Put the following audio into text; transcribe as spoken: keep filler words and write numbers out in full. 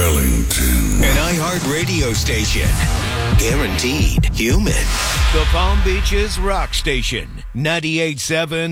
Wellington. An iHeart radio station. Guaranteed human. The Palm Beaches Rock Station. ninety-eight point seven